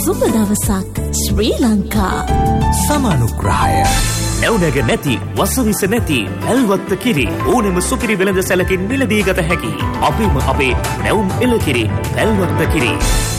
සුබ දවසක් ශ්‍රී ලංකා. සමානුග්‍රහය නැවුනග නැති වසවිස නැති පැල්වත්ත කිරි ඕනෙම සුකිරි වෙළඳ සැලකින් මිලදී ගත හැකි අපිම අපේ නැවුම් එළකිරි පැල්වත්ත කිරි.